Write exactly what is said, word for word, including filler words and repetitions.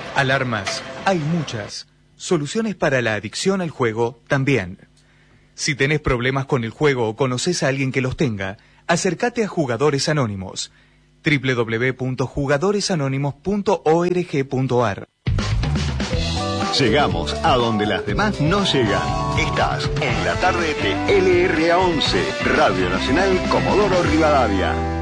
Alarmas, hay muchas. Soluciones para la adicción al juego, también. Si tenés problemas con el juego o conocés a alguien que los tenga, acércate a Jugadores Anónimos. doble u doble u doble u punto jugadores anónimos punto org punto a r. Llegamos a donde las demás no llegan. Estás en la tarde de L R A once, Radio Nacional Comodoro Rivadavia.